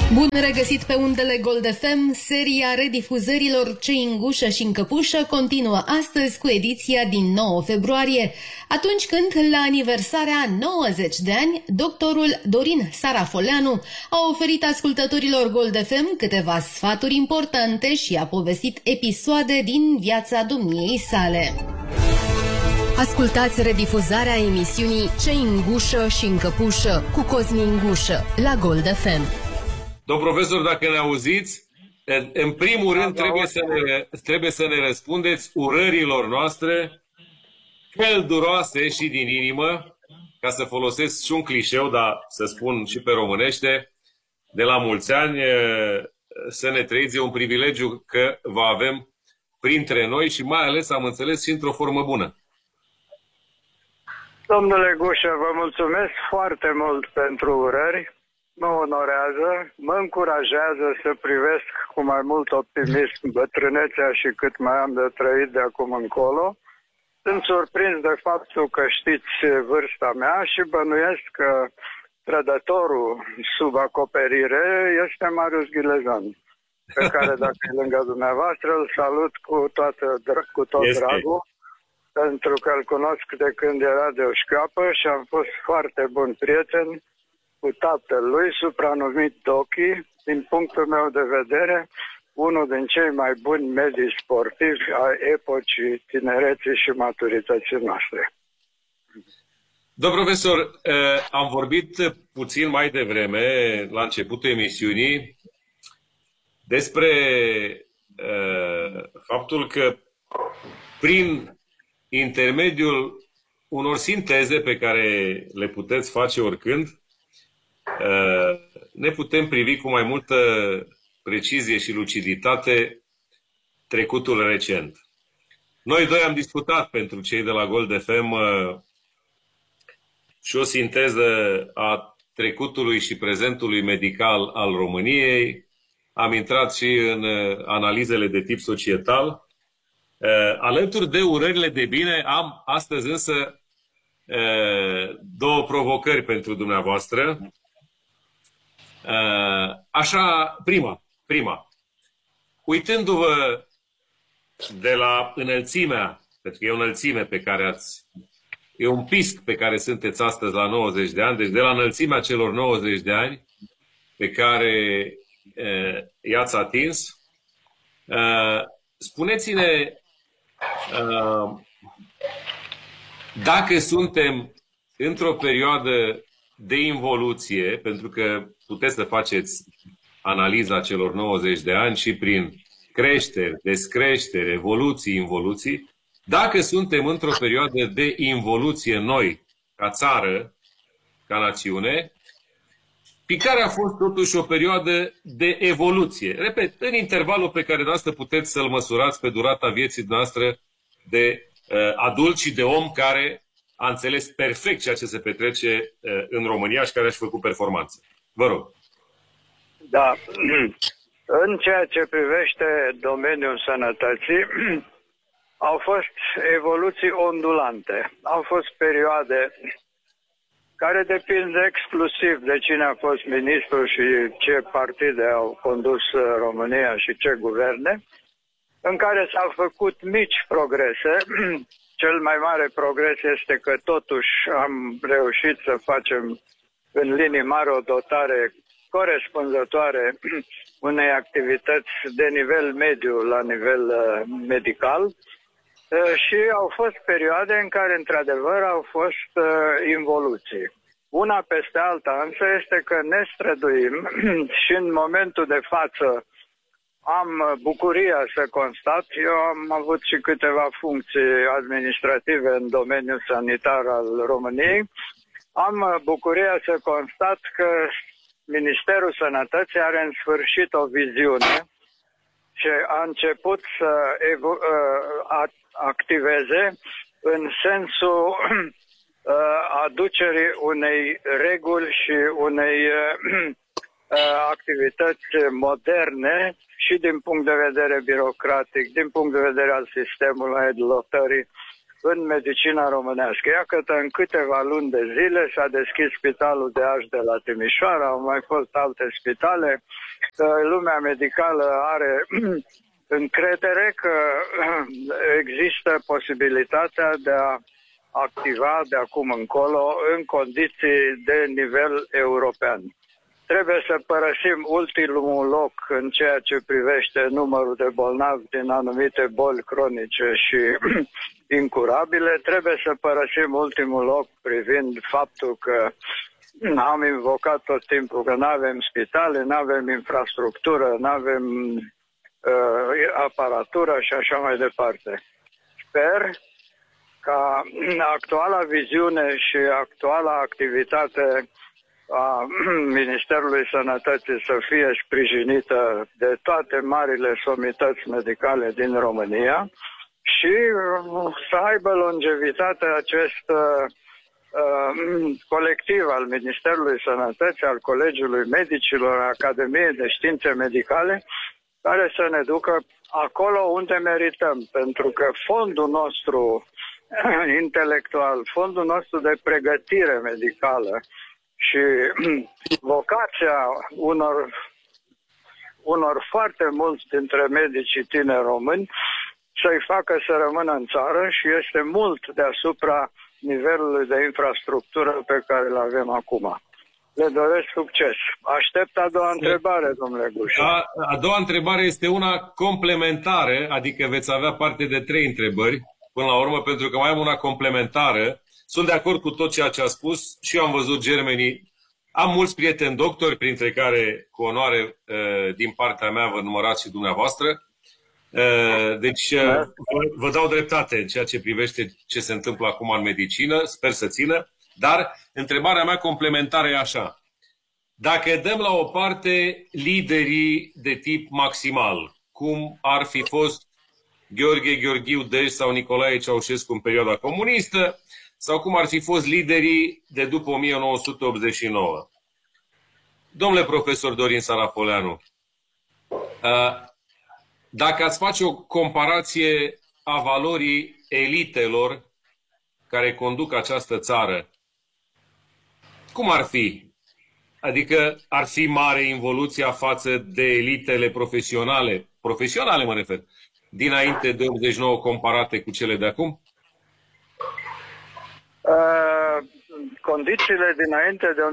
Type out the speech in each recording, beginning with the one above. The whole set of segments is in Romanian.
Bun regăsit pe undele Gold FM, seria redifuzărilor Cei în gușă și în căpușă continuă astăzi cu ediția din 9 februarie, atunci când, la aniversarea 90 de ani, doctorul Dorin Sarafoleanu a oferit ascultătorilor Gold FM câteva sfaturi importante și a povestit episoade din viața domniei sale. Ascultați redifuzarea emisiunii Cei în gușă și în căpușă cu Cosmin Gușă la Gold FM. Domn profesor, dacă ne auziți, în primul rând trebuie să ne răspundeți urărilor noastre călduroase și din inimă, ca să folosesc și un clișeu, dar să spun și pe românește, de la mulți ani, să ne trăiți. E un privilegiu că vă avem printre noi și mai ales, am înțeles, și într-o formă bună. Domnule Gușă, vă mulțumesc foarte mult pentru urări. Mă onorează, mă încurajează să privesc cu mai mult optimism bătrânețea și cât mai am de trăit de acum încolo. Sunt surprins de faptul că știți vârsta mea și bănuiesc că trădătorul sub acoperire este Marius Ghilezan, pe care dacă e lângă dumneavoastră îl salut cu tot dragul, pentru că îl cunosc de când era de o școapă și am fost foarte bun prieten cu tatălui, supranumit Dochi, din punctul meu de vedere, unul din cei mai buni medii sportivi ai epocii tinereții și maturității noastre. Domn profesor, am vorbit puțin mai devreme, la începutul emisiunii, despre faptul că prin intermediul unor sinteze pe care le puteți face oricând, ne putem privi cu mai multă precizie și luciditate trecutul recent. Noi doi am discutat pentru cei de la Gold FM și o sinteză a trecutului și prezentului medical al României. Am intrat și în analizele de tip societal. Alături de urările de bine, am astăzi însă două provocări pentru dumneavoastră. Așa, prima. Uitându-vă de la înălțimea, pentru că e o înălțime pe care e un pisc pe care sunteți astăzi la 90 de ani, deci de la înălțimea celor 90 de ani pe care i-ați atins, spuneți-ne dacă suntem într-o perioadă de involuție, pentru că puteți să faceți analiza celor 90 de ani și prin creșteri, descreșteri, evoluții, involuții, dacă suntem într-o perioadă de involuție noi, ca țară, ca națiune, care a fost totuși o perioadă de evoluție. Repet, în intervalul pe care noastră puteți să-l măsurați pe durata vieții noastre de adult și de om care a înțeles perfect ceea ce se petrece în România și care a-și făcut performanță. Vă rog. Da. În ceea ce privește domeniul sănătății, au fost evoluții ondulante. Au fost perioade care depind exclusiv de cine a fost ministru și ce partide au condus România și ce guverne, în care s-au făcut mici progrese. Cel mai mare progres este că totuși am reușit să facem în linii mari o dotare corespunzătoare unei activități de nivel mediu la nivel medical și au fost perioade în care într-adevăr au fost involuții. Una peste alta însă este că ne străduim și în momentul de față am bucuria să constat, eu am avut și câteva funcții administrative în domeniul sanitar al României, am bucuria să constat că Ministerul Sănătății are în sfârșit o viziune și a început să activeze în sensul aducerii unei reguli și unei activități moderne și din punct de vedere birocratic, din punct de vedere al sistemului de lotării în medicina românească. Iată, în câteva luni de zile s-a deschis spitalul de Iași de la Timișoara, au mai fost alte spitale. Lumea medicală are încredere că există posibilitatea de a activa de acum încolo în condiții de nivel european. Trebuie să părăsim ultimul loc în ceea ce privește numărul de bolnavi din anumite boli cronice și incurabile. Trebuie să părăsim ultimul loc privind faptul că am invocat tot timpul că nu avem spitale, nu avem infrastructură, nu avem aparatură și așa mai departe. Sper ca actuala viziune și actuala activitate a Ministerului Sănătății să fie sprijinită de toate marile somități medicale din România și să aibă longevitate acest colectiv al Ministerului Sănătății, al Colegiului Medicilor, Academiei de Științe Medicale, care să ne ducă acolo unde merităm, pentru că fondul nostru intelectual, fondul nostru de pregătire medicală și vocația unor foarte mulți dintre medicii tineri români să-i facă să rămână în țară și este mult deasupra nivelului de infrastructură pe care îl avem acum. Le doresc succes. Aștept a doua întrebare, domnule Gușu. A doua întrebare este una complementară, adică veți avea parte de 3 întrebări până la urmă, pentru că mai am una complementară. Sunt de acord cu tot ceea ce a spus și eu am văzut germenii. Am mulți prieteni doctori, printre care, cu onoare, din partea mea, vă numărați și dumneavoastră. Deci, vă dau dreptate în ceea ce privește ce se întâmplă acum în medicină, sper să țină, dar întrebarea mea complementară e așa. Dacă dăm la o parte liderii de tip maximal, cum ar fi fost Gheorghe Gheorghiu Dej sau Nicolae Ceaușescu în perioada comunistă, sau cum ar fi fost liderii de după 1989. Domnule profesor Dorin Sarafoleanu, dacă ați face o comparație a valorii elitelor care conduc această țară, cum ar fi? Adică ar fi mare involuția față de elitele profesionale mă refer, dinainte de 89 comparate cu cele de acum? Condițiile dinainte de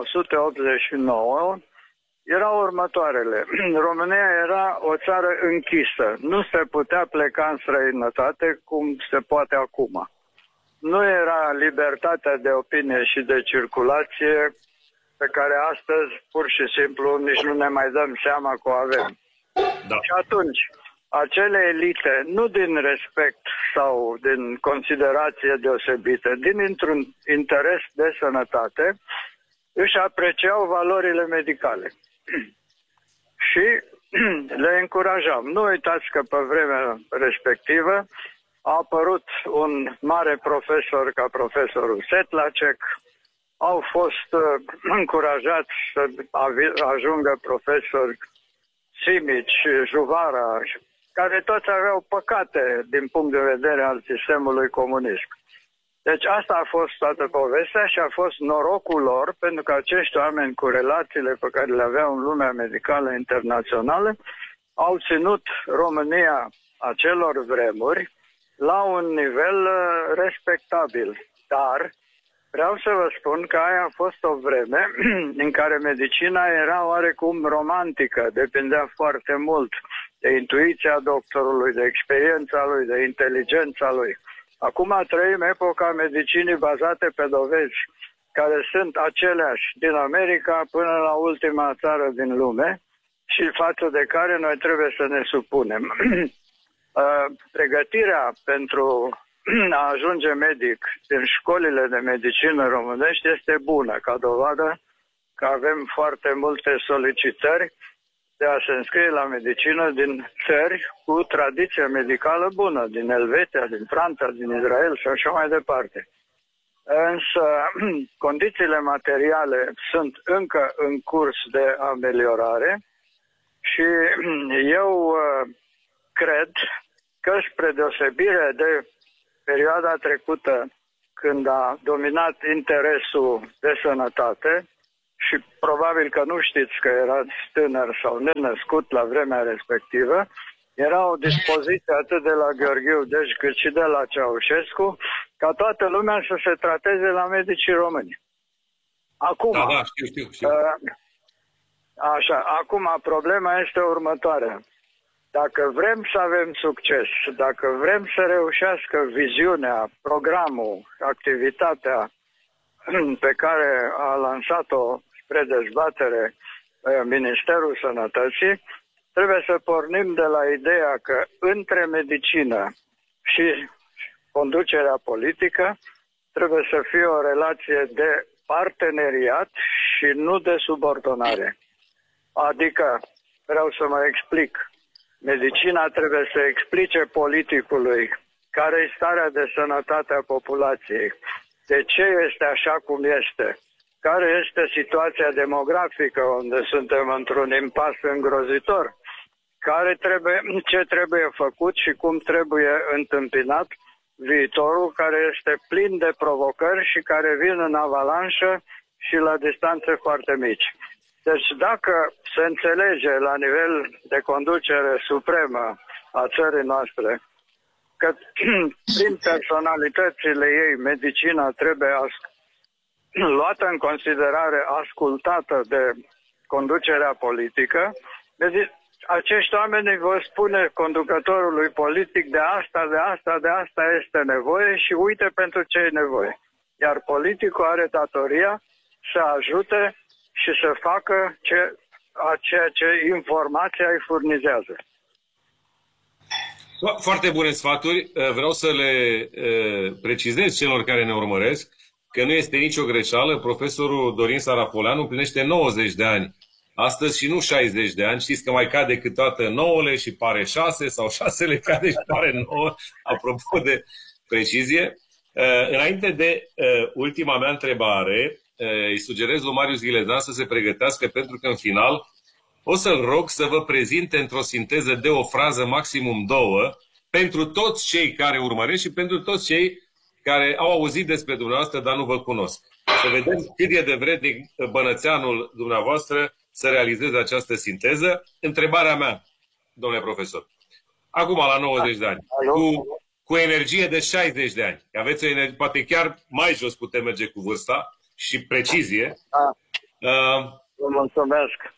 1989 erau următoarele. România era o țară închisă. Nu se putea pleca în străinătate cum se poate acum. Nu era libertatea de opinie și de circulație pe care astăzi, pur și simplu, nici nu ne mai dăm seama că o avem. Da. Și atunci, acele elite, nu din respect sau din considerație deosebită, dintr-un interes de sănătate, își apreciau valorile medicale. Și le încurajam. Nu uitați că pe vremea respectivă a apărut un mare profesor ca profesorul Sedlacek, au fost încurajați să ajungă profesori Simici, Juvara, care toți aveau păcate din punct de vedere al sistemului comunist. Deci asta a fost toată povestea și a fost norocul lor, pentru că acești oameni cu relațiile pe care le aveau în lumea medicală internațională au ținut România acelor vremuri la un nivel respectabil. Dar vreau să vă spun că aia a fost o vreme în care medicina era oarecum romantică, depindea foarte mult de intuiția doctorului, de experiența lui, de inteligența lui. Acum trăim epoca medicinii bazate pe dovezi, care sunt aceleași din America până la ultima țară din lume și față de care noi trebuie să ne supunem. Pregătirea pentru a ajunge medic din școlile de medicină românești este bună, ca dovadă că avem foarte multe solicitări de a se înscrie la medicină din țări cu tradiție medicală bună, din Elveția, din Franța, din Israel și așa mai departe. Însă condițiile materiale sunt încă în curs de ameliorare și eu cred că, spre deosebire de perioada trecută, când a dominat interesul de sănătate, și probabil că nu știți că erați tânăr sau nenăscut la vremea respectivă, era o dispoziție atât de la Gheorghiu Dej cât și de la Ceaușescu ca toată lumea să se trateze la medicii români. Acum, Da, știu. Așa, acum problema este următoarea. Dacă vrem să avem succes, dacă vrem să reușească viziunea, programul, activitatea pe care a lansat-o spre dezbatere Ministerul Sănătății, trebuie să pornim de la ideea că între medicină și conducerea politică trebuie să fie o relație de parteneriat și nu de subordonare. Adică, vreau să mă explic, medicina trebuie să explice politicului care e starea de sănătate a populației, de ce este așa cum este, care este situația demografică unde suntem într-un impas îngrozitor, ce trebuie făcut și cum trebuie întâmpinat viitorul care este plin de provocări și care vin în avalanșă și la distanțe foarte mici. Deci dacă se înțelege la nivel de conducere supremă a țării noastre că prin personalitățile ei medicina trebuie luată în considerare, ascultată de conducerea politică, acești oameni vor spune conducătorului politic de asta este nevoie și uite pentru ce e nevoie. Iar politicul are datoria să ajute și să facă ceea ce informația îi furnizează. Foarte bune sfaturi. Vreau să le precizez celor care ne urmăresc că nu este nicio greșeală. Profesorul Dorin Sarafoleanu împlinește 90 de ani astăzi și nu 60 de ani. Știți că mai cade câteodată 9-le și pare 6 sau 6-le cade și pare 9, apropo de precizie. Înainte de ultima mea întrebare, îi sugerez lui Marius Ghiledan să se pregătească, pentru că în final o să-l rog să vă prezinte într-o sinteză de o frază, maximum 2, pentru toți cei care urmăresc și pentru toți cei care au auzit despre dumneavoastră, dar nu vă cunosc. Să vedem cât e de vrednic bănățeanul dumneavoastră să realizeze această sinteză. Întrebarea mea, domnule profesor, acum la 90 de ani, cu energie de 60 de ani, aveți o energie, poate chiar mai jos putem merge cu vârsta și precizie. Vă mulțumesc.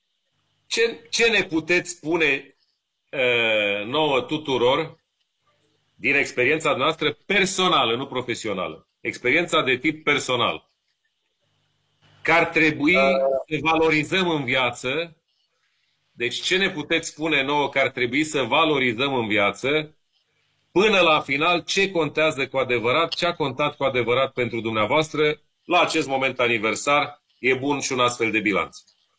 Ce ne puteți spune nouă tuturor din experiența noastră personală, nu profesională, experiența de tip personal, că ar trebui să valorizăm în viață? Deci ce ne puteți spune nouă că ar trebui să valorizăm în viață până la final? Ce contează cu adevărat? Ce a contat cu adevărat pentru dumneavoastră la acest moment aniversar? E bun și un astfel de bilanț.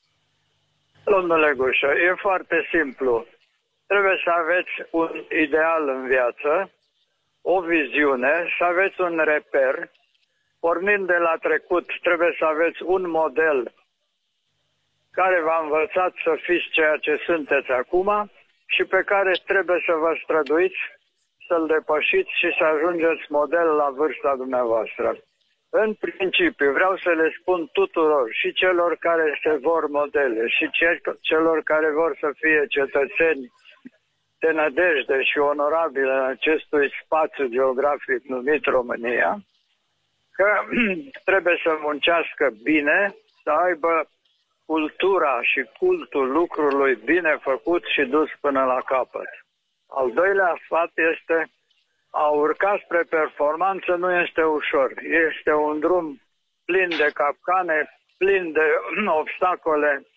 Domnule Gușă, e foarte simplu. Trebuie să aveți un ideal în viață, o viziune, să aveți un reper. Pornind de la trecut, trebuie să aveți un model care v-a învățat să fiți ceea ce sunteți acum și pe care trebuie să vă străduiți să-l depășiți și să ajungeți model la vârsta dumneavoastră. În principiu, vreau să le spun tuturor, și celor care se vor modele, și celor care vor să fie cetățeni de nădejde și onorabile în acestui spațiu geografic numit România, că trebuie să muncească bine, să aibă cultura și cultul lucrului bine făcut și dus până la capăt. Al doilea sfat este: a urca spre performanță nu este ușor. Este un drum plin de capcane, plin de obstacole,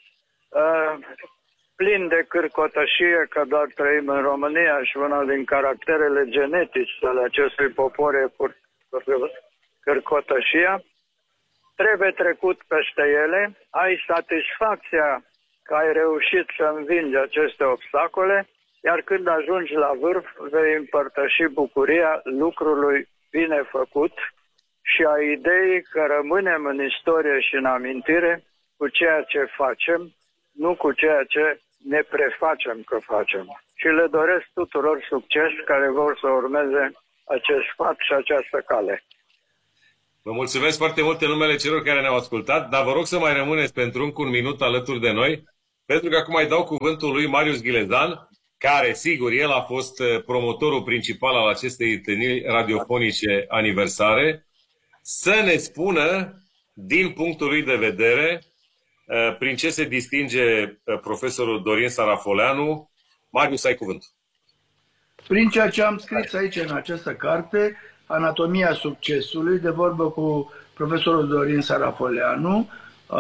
plin de cârcotășie, că doar trăim în România și una din caracterele genetice ale acestui popor e cârcotășia. Trebuie trecut peste ele, ai satisfacția că ai reușit să învingi aceste obstacole, iar când ajungi la vârf, vei împărtăși bucuria lucrului bine făcut și a ideii că rămânem în istorie și în amintire cu ceea ce facem, nu cu ceea ce ne prefacem că facem. Și le doresc tuturor succes care vor să urmeze acest sfat și această cale. Vă mulțumesc foarte mult în numele celor care ne-au ascultat, dar vă rog să mai rămâneți pentru încă un minut alături de noi, pentru că acum îi dau cuvântul lui Marius Ghilezan, care, sigur, el a fost promotorul principal al acestei întâlniri radiofonice aniversare, să ne spună, din punctul lui de vedere, prin ce se distinge profesorul Dorin Sarafoleanu. Marius, ai cuvântul. Prin ceea ce am scris aici în această carte, Anatomia succesului, de vorbă cu profesorul Dorin Sarafoleanu,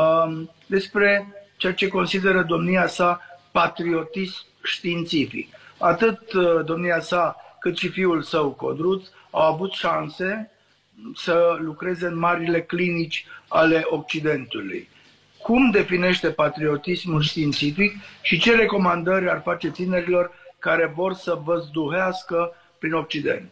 despre ceea ce consideră domnia sa patriotism științific. Atât domnia sa cât și fiul său, Codruț, au avut șanse să lucreze în marile clinici ale Occidentului. Cum definește patriotismul științific și ce recomandări ar face tinerilor care vor să văzduhească prin Occident?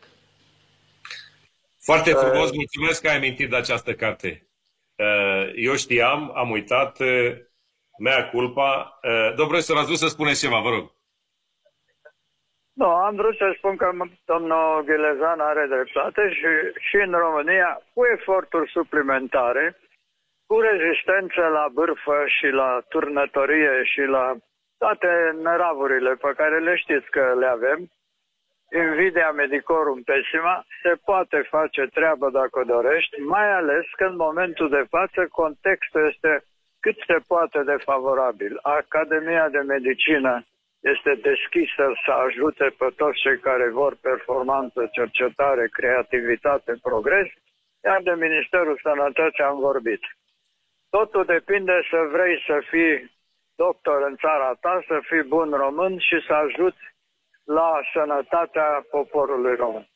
Foarte frumos, mulțumesc că ai amintit de această carte. Eu știam, am uitat, mea culpa. Domnul profesor, ați vrut să spuneți ceva, vă rog. Nu, am vrut să spun că domnul Ghilezan are dreptate și în România, cu eforturi suplimentare, cu rezistență la bârfă și la turnătorie și la toate năravurile pe care le știți că le avem, invidia medicorum pessima, se poate face treabă dacă o dorești, mai ales că în momentul de față contextul este cât se poate de favorabil. Academia de Medicină este deschisă să ajute pe toți cei care vor performanță, cercetare, creativitate, progres, iar de Ministerul Sănătății am vorbit. Totul depinde să vrei să fii doctor în țara ta, să fii bun român și să ajuți la sănătatea poporului român.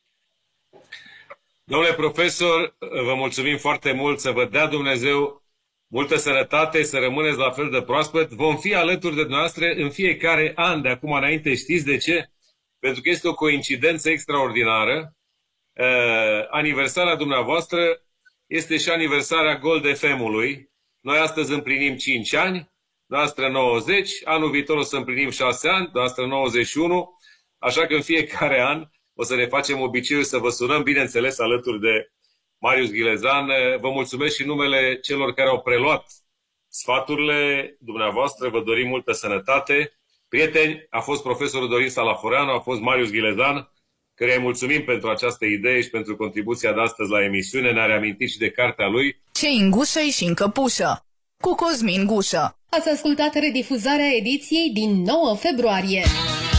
Domnule profesor, vă mulțumim foarte mult, să vă dea Dumnezeu multă sănătate, să rămâneți la fel de proaspăt. Vom fi alături de dumneavoastră în fiecare an de acum înainte. Știți de ce? Pentru că este o coincidență extraordinară. Aniversarea dumneavoastră este și aniversarea Gold FM-ului. Noi astăzi împlinim 5 ani, noastră 90, anul viitor o să împlinim 6 ani, noastră 91, așa că în fiecare an o să ne facem obiceiul să vă sunăm, bineînțeles, alături de Marius Ghilezan. Vă mulțumesc și în numele celor care au preluat sfaturile dumneavoastră, vă dorim multă sănătate. Prieteni, a fost profesorul Dorin Sarafoleanu, a fost Marius Ghilezan, căreia îi mulțumim pentru această idee și pentru contribuția de astăzi la emisiune. Ne-a reamintit și de cartea lui Ce în gușă și în căpușă, cu Cosmin Gușă. Ați ascultat redifuzarea ediției din 9 februarie.